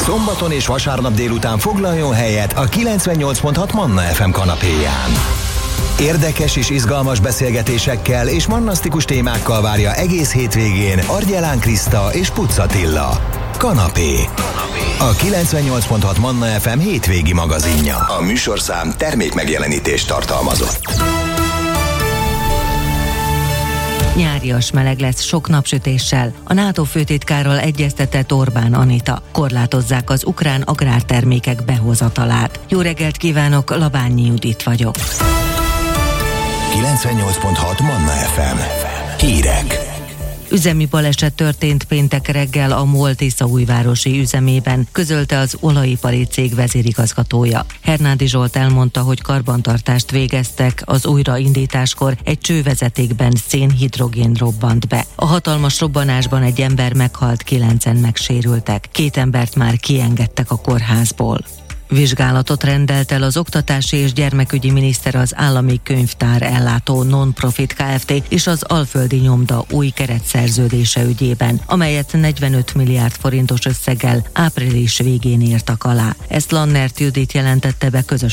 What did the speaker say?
Szombaton és vasárnap délután foglaljon helyet a 98.6 Manna FM kanapéján. Érdekes és izgalmas beszélgetésekkel és mannasztikus témákkal várja egész hétvégén Argyelán Kriszta és Pucz Attila. Kanapé. A 98.6 Manna FM hétvégi magazinja. A műsorszám termékmegjelenítést tartalmazott. Nyárias meleg lesz sok napsütéssel. A NATO főtitkárral egyeztetett Orbán Anita. Korlátozzák az ukrán agrártermékek behozatalát. Jó reggelt kívánok, Labányi Judit vagyok. 98.6 Manna FM. Hírek. Üzemi baleset történt péntek reggel a MOL tiszaújvárosi üzemében, közölte az olajipari cég vezérigazgatója. Hernádi Zsolt elmondta, hogy karbantartást végeztek, az újraindításkor egy csővezetékben szénhidrogén robbant be. A hatalmas robbanásban egy ember meghalt, 9-en megsérültek. 2 embert már kiengedtek a kórházból. Vizsgálatot rendelt el az Oktatási és Gyermekügyi Miniszter az Állami Könyvtár ellátó non-profit Kft. És az Alföldi Nyomda új keretszerződése ügyében, amelyet 45 milliárd forintos összeggel április végén írtak alá. Ezt Lannert Judit jelentette be közös